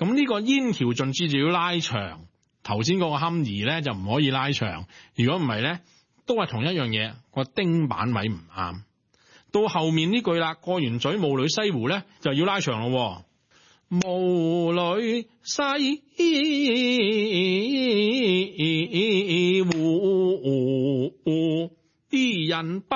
咁呢個煙橋盡處就要拉長，頭先嗰個堪兒咧就唔可以拉長，如果唔係咧都係同一樣嘢，個釘板位唔啱。到後面呢句啦，過完嘴霧裏西湖咧就要拉長咯。霧裏西湖，啲人不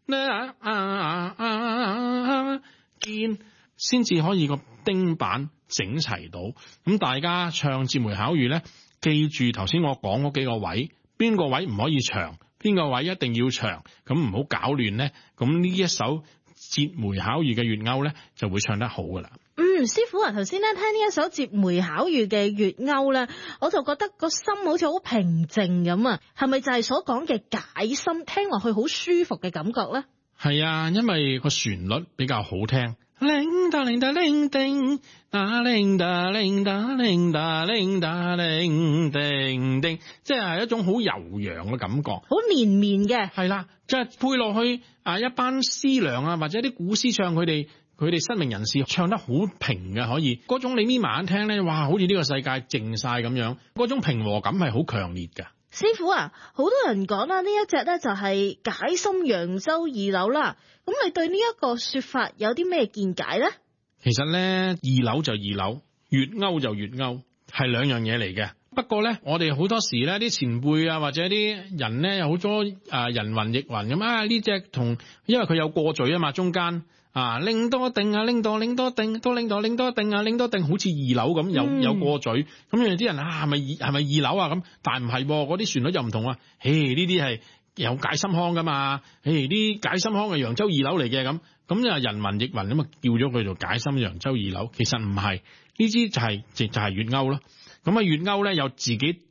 見，先至可以個釘板整齊到。咁大家唱節梅巧遇咧，記住頭先我講嗰幾個位，邊個位唔可以長，邊個位一定要長，咁唔好搞亂咧。咁呢一首節梅巧遇嘅粵謳咧，就會唱得好噶啦。 師傅啊，頭先咧聽呢一首節梅巧遇嘅粵謳咧，我就覺得個心好似好平靜咁啊，係咪就係所講嘅解心，聽落去好舒服嘅感覺咧？係啊，因為個旋律比較好聽。鈴噠鈴噠鈴叮，打鈴噠鈴噠鈴噠鈴噠鈴叮叮，即係一種好悠揚嘅感覺， 好連綿嘅。 係啦，即係配落去一班師娘啊，或者啲古詩唱佢哋失明人士唱得好平嘅，可以嗰種你眯埋眼聽咧，哇，好似呢個世界靜晒咁樣，嗰種平和感係好強烈㗎。 師傅啊，好多人講啦，呢一隻咧就係解心揚州二柳啦。咁你對呢一個說法有啲咩見解咧？ 其實咧，二柳就二柳，粵謳就粵謳，係兩樣嘢嚟嘅。不過咧，我哋好多時咧，啲前輩啊或者啲人咧，有好多人云亦云咁啊，呢隻同因為佢有過嘴啊嘛，中間拎多定啊，拎多定，多拎多定啊，拎多定，好似二柳咁有過嘴。咁有啲人係咪二柳啊咁？但唔係，嗰啲旋律又唔同啊。呢啲係有解心腔噶嘛？啲解心腔係揚州二柳嚟嘅咁就人云亦云咁啊，叫咗佢做解心揚州二柳。其實唔係，呢支就係粵謳咯。咁粵謳咧有自己